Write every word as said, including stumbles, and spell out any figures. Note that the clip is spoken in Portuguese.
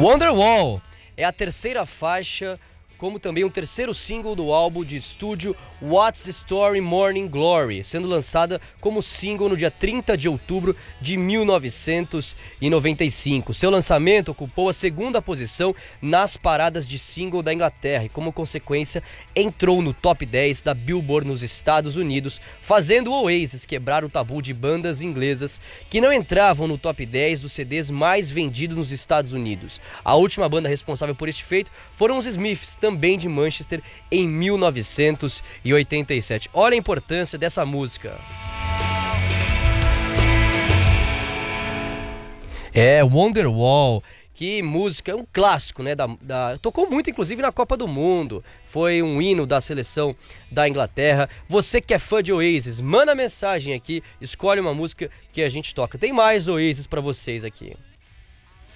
Wonderwall é a terceira faixa, como também o terceiro single do álbum de estúdio What's the Story Morning Glory, sendo lançada como single no dia trinta de outubro de mil novecentos e noventa e cinco. Seu lançamento ocupou a segunda posição nas paradas de single da Inglaterra e, como consequência, entrou no top dez da Billboard nos Estados Unidos, fazendo o Oasis quebrar o tabu de bandas inglesas que não entravam no top dez dos C Ds mais vendidos nos Estados Unidos. A última banda responsável por este feito foram os Smiths, também de Manchester, em mil novecentos e oitenta e sete. Olha a importância dessa música. É, Wonderwall, que música, é um clássico, né? Da, da, tocou muito, inclusive, na Copa do Mundo. Foi um hino da seleção da Inglaterra. Você que é fã de Oasis, manda mensagem aqui, escolhe uma música que a gente toca. Tem mais Oasis pra vocês aqui.